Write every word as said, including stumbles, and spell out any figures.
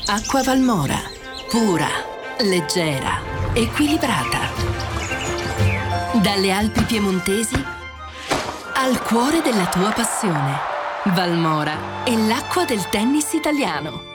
Acqua Valmora. Pura, leggera, equilibrata. Dalle Alpi piemontesi al cuore della tua passione. Valmora è l'acqua del tennis italiano.